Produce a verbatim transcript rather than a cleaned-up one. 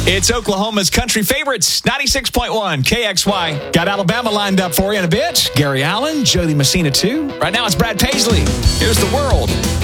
It's Oklahoma's country favorites, ninety-six point one K X Y. Got Alabama lined up for you in a bit. Gary Allen, Jody Messina too. Right now it's Brad Paisley. Here's The World.